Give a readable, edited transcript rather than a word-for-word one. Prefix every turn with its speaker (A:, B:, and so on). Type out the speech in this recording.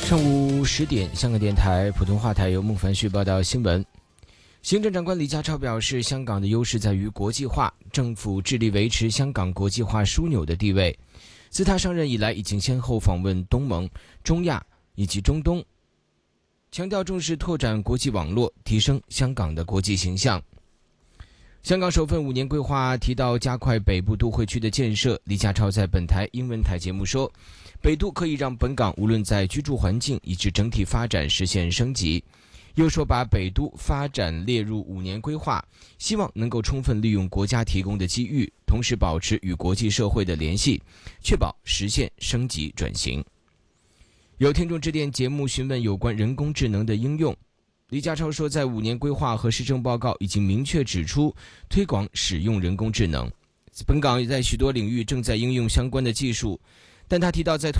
A: 上午10点，香港电台普通话台由孟凡旭报道新闻。行政长官李家超表示，香港的优势在于国际化，政府致力维持香港国际化枢纽的地位。自他上任以来，已经先后访问东盟、中亚以及中东，强调重视拓展国际网络，提升香港的国际形象。香港首份5年规划提到加快北部都会区的建设，李家超在本台英文台节目说，北都可以让本港无论在居住环境以至整体发展实现升级。又说把北都发展列入5年规划，希望能够充分利用国家提供的机遇，同时保持与国际社会的联系，确保实现升级转型。有听众致电节目询问有关人工智能的应用，李家超说，在5年规划和施政报告已经明确指出推广使用人工智能，本港在许多领域正在应用相关的技术，但他提到在